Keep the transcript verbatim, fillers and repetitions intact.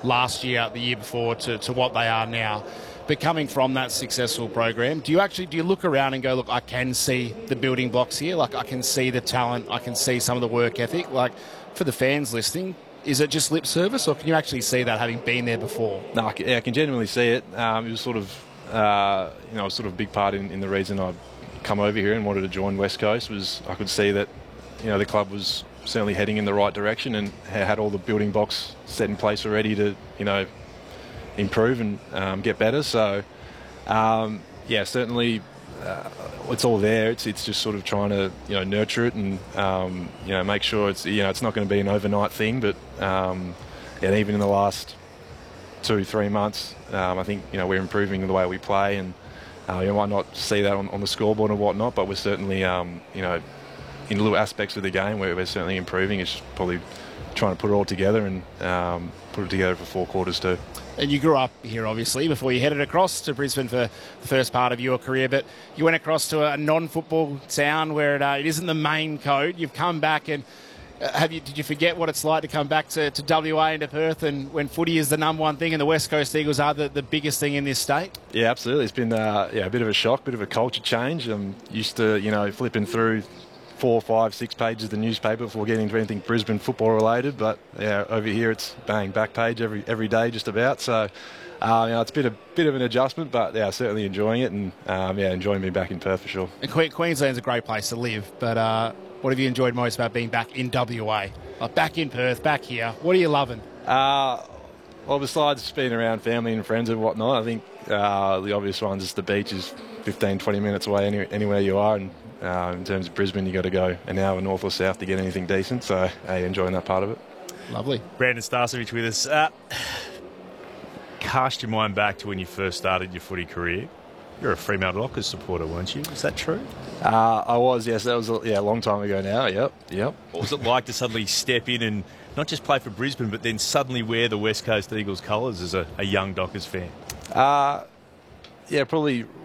last year, the year before, to, to what they are now. But coming from that successful program, do you actually do you look around and go, look, I can see the building blocks here. Like I can see the talent, I can see some of the work ethic. Like for the fans listening, is it just lip service, or can you actually see that having been there before? No, I can, yeah, I can genuinely see it. Um, it was sort of, uh, you know, sort of a big part in, in the reason I come over here and wanted to join West Coast was I could see that, you know, the club was certainly heading in the right direction and had all the building blocks set in place already to, you know, improve and um, get better. So, um, yeah, certainly uh, it's all there. It's it's just sort of trying to, you know, nurture it and, um, you know, make sure it's, you know, it's not going to be an overnight thing. But, um, yeah, even in the last two, three months, um, I think, you know, we're improving the way we play, and uh, you might not see that on, on the scoreboard and whatnot, but we're certainly, um, you know, in little aspects of the game where we're certainly improving. It's just probably trying to put it all together and um, put it together for four quarters too. And you grew up here, obviously, before you headed across to Brisbane for the first part of your career, but you went across to a non-football town where it, uh, it isn't the main code. You've come back, and uh, have you? Did you forget what it's like to come back to, to W A and to Perth, and when footy is the number one thing and the West Coast Eagles are the, the biggest thing in this state? Yeah, absolutely. It's been uh, yeah, a bit of a shock, bit of a culture change. I'm used to, you know, flipping through four, five, six pages of the newspaper before getting to anything Brisbane football related, but yeah, over here it's bang, back page every every day just about. So uh, you know, it's been a bit of an adjustment, but yeah, certainly enjoying it, and um, yeah, enjoying being back in Perth for sure. And Que- Queensland's a great place to live, but uh, what have you enjoyed most about being back in W A? Like back in Perth, back here, what are you loving? Uh, well, besides being around family and friends and whatnot, I think uh, the obvious ones is the beach is fifteen, twenty minutes away any, anywhere you are, and Uh, in terms of Brisbane, you got to go an hour north or south to get anything decent. So, hey, enjoying that part of it. Lovely. Brandon Starcevich with us. Uh, cast your mind back to when you first started your footy career. You're a Fremantle Dockers supporter, weren't you? Is that true? Uh, I was, yes. That was a, yeah, a long time ago now. Yep, yep. What was it like to suddenly step in and not just play for Brisbane, but then suddenly wear the West Coast Eagles colours as a, a young Dockers fan? Uh, yeah, probably